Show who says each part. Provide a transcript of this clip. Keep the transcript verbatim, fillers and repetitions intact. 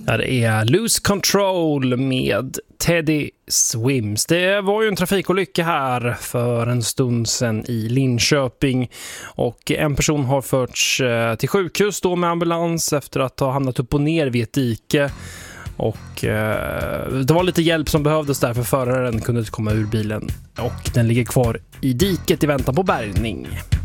Speaker 1: Ja, det är Lose Control med Teddy Swims. Det var ju en trafikolycka här för en stund sedan i Linköping och en person har förts till sjukhus då med ambulans efter att ha hamnat upp och ner vid ett dike. Och eh, det var lite hjälp som behövdes där för föraren kunde inte komma ur bilen och den ligger kvar i diket i väntan på bärgning.